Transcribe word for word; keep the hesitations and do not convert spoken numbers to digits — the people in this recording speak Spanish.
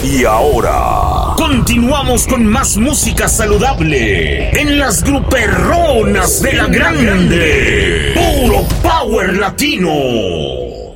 Y ahora, continuamos con más música saludable en las gruperronas de la grande. Puro Power Latino.